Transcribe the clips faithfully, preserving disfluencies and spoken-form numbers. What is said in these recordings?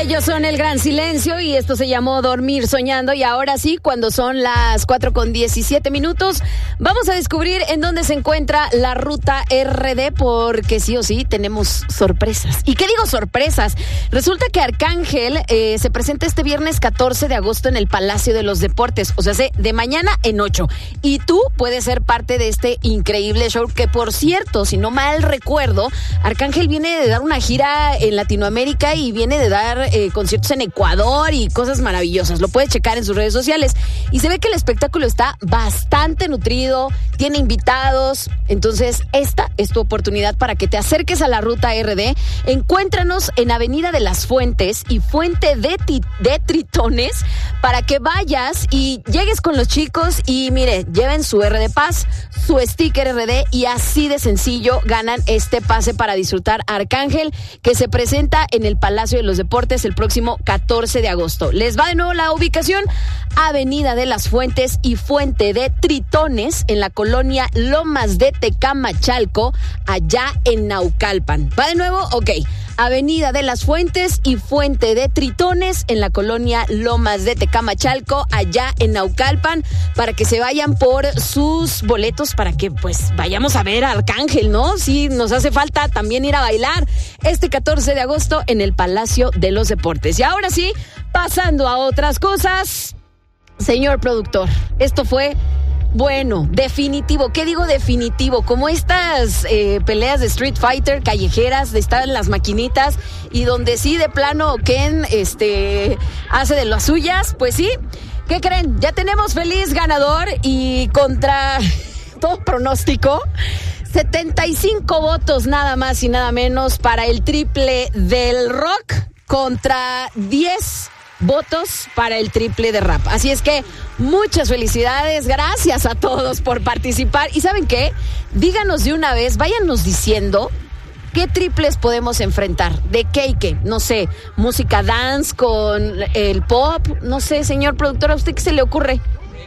Ellos son El Gran Silencio y esto se llamó Dormir Soñando. Y ahora sí, cuando son las cuatro con diecisiete minutos, vamos a descubrir en dónde se encuentra la ruta R D, porque sí o sí tenemos sorpresas. ¿Y qué digo sorpresas? Resulta que Arcángel eh, se presenta este viernes catorce de agosto en el Palacio de los Deportes, o sea, de mañana en ocho. Y tú puedes ser parte de este increíble show que, por cierto, si no mal recuerdo, Arcángel viene de dar una gira en Latinoamérica y viene de dar eh, conciertos en Ecuador y cosas maravillosas. Lo puedes checar en sus redes sociales. Y se ve que el espectáculo está bastante nutrido, tiene invitados. Entonces, esta es tu oportunidad para que te acerques a la ruta R D. Encuéntranos en Avenida de las Fuentes y Fuente de, ti- de Tritones para que vayas y llegues con los chicos y, mire, lleven su R D Pass, su sticker R D y así de sencillo ganan este pase para disfrutar a Arcángel, que se presenta en el Palacio de los Deportes el próximo catorce de agosto. Les va de nuevo la ubicación: Avenida de las Fuentes y Fuente de Tritones, en la colonia Lomas de Tecamachalco, allá en Naucalpan. ¿Va de nuevo? Ok. Avenida de las Fuentes y Fuente de Tritones, en la colonia Lomas de Tecamachalco, allá en Naucalpan, para que se vayan por sus boletos, para que pues vayamos a ver a Arcángel, ¿no? Sí, nos hace falta también ir a bailar este catorce de agosto en el Palacio de los Deportes. Y ahora sí, pasando a otras cosas, señor productor, esto fue... bueno, definitivo. ¿Qué digo definitivo? Como estas eh, peleas de Street Fighter callejeras, de estar en las maquinitas y donde sí de plano Ken este, hace de las suyas. Pues sí, ¿qué creen? Ya tenemos feliz ganador y contra todo pronóstico, setenta y cinco votos nada más y nada menos para el triple del rock contra diez votos para el triple de rap. Así es que muchas felicidades, gracias a todos por participar. ¿Y saben qué? Díganos de una vez, váyanos diciendo qué triples podemos enfrentar, de qué y qué, no sé, música dance con el pop, no sé, señor productor, ¿a usted qué se le ocurre?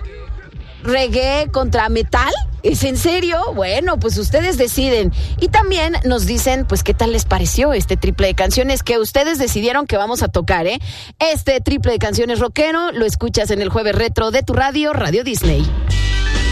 ¿Reggae contra metal? ¿Es en serio? Bueno, pues ustedes deciden. Y también nos dicen, pues, qué tal les pareció este triple de canciones que ustedes decidieron que vamos a tocar, ¿eh? Este triple de canciones rockero lo escuchas en el Jueves Retro de tu radio, Radio Disney.